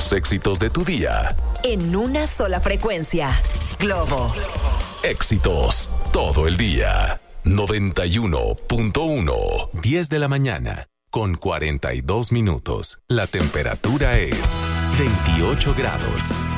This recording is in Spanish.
Los éxitos de tu día. En una sola frecuencia. Globo. Éxitos todo el día. 91.1. 10 de la mañana. Con 42 minutos. La temperatura es 28 grados.